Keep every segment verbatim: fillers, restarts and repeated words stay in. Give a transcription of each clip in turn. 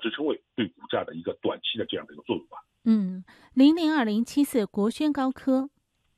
支撑位，对股价的一个短期的这样的一个作用吧。 嗯，零零二零七四国轩高科，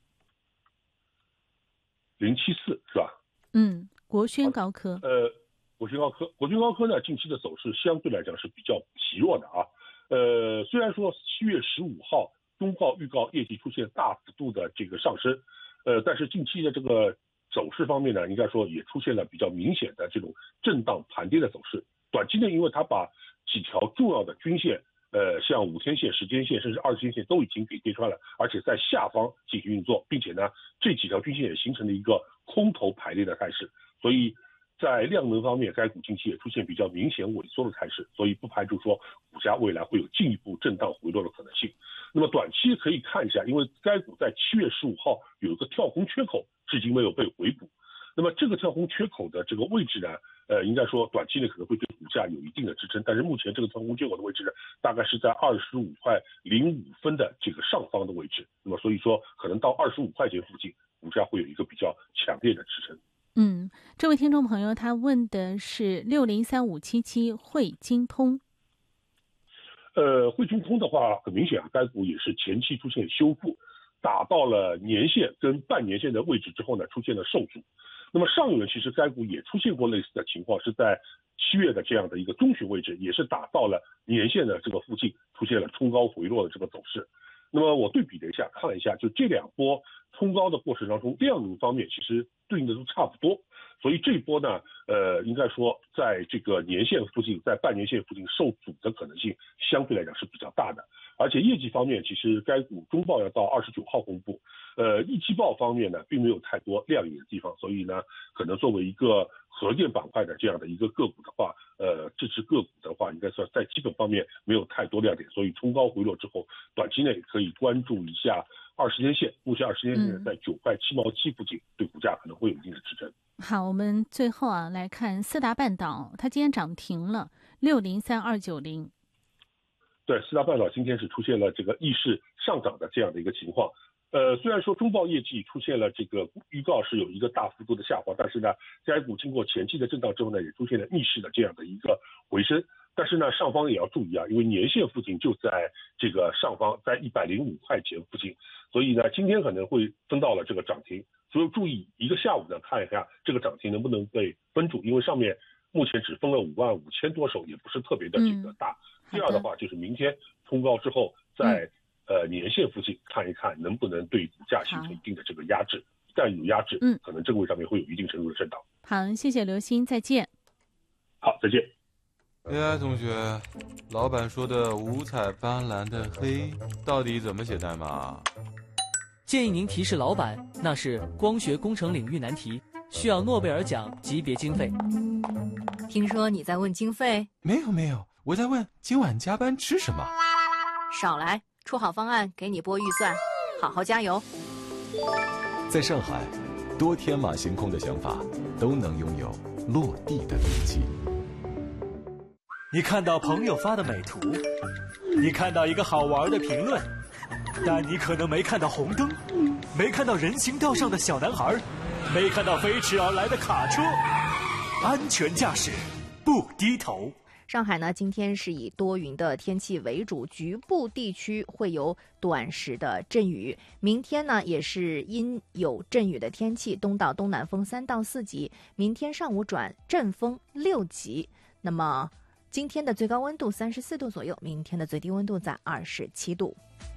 零七四是吧？ 嗯，国轩高科， 呃，国轩高科，国轩高科呢，近期的走势相对来讲是比较疲弱的啊。呃，虽然说七月十五号中报预告业绩出现大幅度的这个上升，呃，但是近期的这个走势方面呢，应该说也出现了比较明显的这种震荡盘跌的走势。短期内，因为它把几条重要的均线，呃，像五天线、十天线甚至二十天线都已经给跌穿了，而且在下方进行运作，并且呢，这几条均线也形成了一个空头排列的态势，所以在量能方面，该股近期也出现比较明显萎缩的态势，所以不排除说股价未来会有进一步震荡回落的可能性。那么短期可以看一下，因为该股在七月十五号有一个跳空缺口，至今没有被回补。那么这个跳空缺口的这个位置呢，呃，应该说短期内可能会对股价有一定的支撑，但是目前这个跳空缺口的位置呢，大概是在二十五块零五分的这个上方的位置。那么所以说，可能到二十五块钱附近，股价会有一个比较强烈的支撑。 嗯，这位听众朋友他问的是六零三五七七汇金通。 呃，汇金通的话，很明显啊，该股也是前期出现修复，打到了年线跟半年线的位置之后呢，出现了受阻。那么上一轮其实该股也出现过类似的情况，是在七月的这样的一个中旬位置，也是打到了年线的这个附近，出现了冲高回落的这个走势。那么我对比了一下，看了一下，就这两波冲高的过程当中，量能方面其实对应的都差不多，所以这一波呢，呃，应该说在这个年线附近，在半年线附近受阻的可能性相对来讲是比较大的。而且业绩方面，其实该股中报要到二十九号公布，呃，一季报方面呢，并没有太多亮眼的地方，所以呢，可能作为一个核电板块的这样的一个个股的话，呃，这只个股的话，应该说在基本方面没有太多亮点，所以冲高回落之后，短期内可以关注一下二十天线，目前二十天线在九块七毛七附近，对股价可能会有一定的支撑。 好，我们最后啊来看四大半岛，它今天涨停了六零三二九零。 对，四大半岛今天是出现了这个逆势上涨的这样的一个情况。呃，虽然说中报业绩出现了这个预告是有一个大幅度的下滑，但是呢，该股经过前期的震荡之后呢，也出现了逆势的这样的一个回升。但是呢，上方也要注意啊，因为年线附近就在这个上方，在一百零五块钱附近，所以呢，今天可能会分到了这个涨停，所以注意一个下午呢，看一下这个涨停能不能被分住，因为上面目前只分了五万五千多手，也不是特别的这个大。嗯、第二的话，就是明天冲高之后，在、嗯呃，年线附近看一看能不能对股价形成一定的这个压制，一旦有压制，嗯，可能正位上面会有一定程度的震荡。 好，谢谢刘鑫，再见。 好，再见。 哎，同学，老板说的五彩斑斓的黑到底怎么写代码？ 建议您提示老板，那是光学工程领域难题，需要诺贝尔奖级别经费。 听说你在问经费？ 没有没有，我在问今晚加班吃什么。 少来，出好方案给你拨预算，好好加油。 在上海，多天马行空的想法都能拥有落地的笔记。 你看到朋友发的美图，你看到一个好玩的评论，但你可能没看到红灯，没看到人行道上的小男孩，没看到飞驰而来的卡车。安全驾驶，不低头。 上海呢，今天是以多云的天气为主，局部地区会有短时的阵雨。明天呢，也是阴有阵雨的天气，东到东南风三到四级。明天上午转阵风六级。那么今天的最高温度三十四度左右，明天的最低温度在二十七度。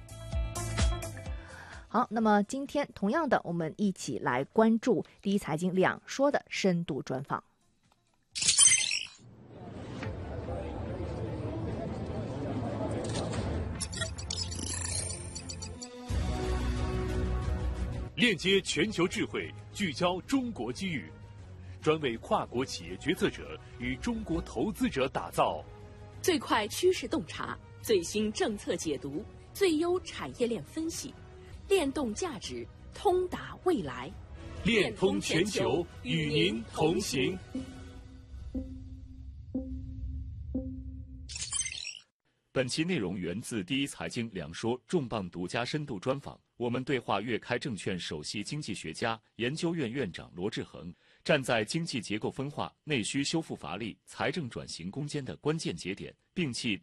好，那么今天同样的，我们一起来关注第一财经两说的深度专访。 链接全球智慧，聚焦中国机遇，专为跨国企业决策者与中国投资者打造最快趋势洞察、最新政策解读、最优产业链分析，链动价值，通达未来， 链通全球，与您同行。本期内容源自第一财经两说重磅独家深度专访。我们对话粤开证券首席经济学家、研究院院长罗志恒，站在经济结构分化、内需修复乏力、财政转型攻坚的关键节点，摒弃